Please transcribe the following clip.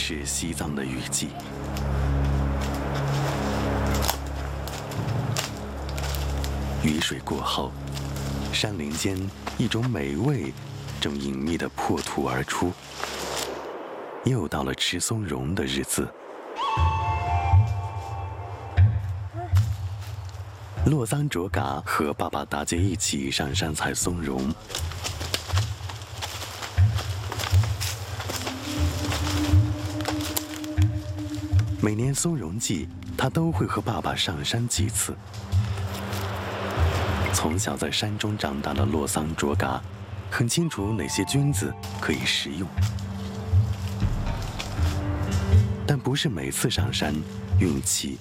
是西藏的雨季。雨水过后，山林间一种美味正隐秘地破土而出。又到了吃松茸的日子。洛桑卓嘎和爸爸大姐一起上山采松茸。每年松茸季，他都会和爸爸上山几次。从小在山中长大的洛桑卓嘎，很清楚哪些菌子可以食用，但不是每次上山运气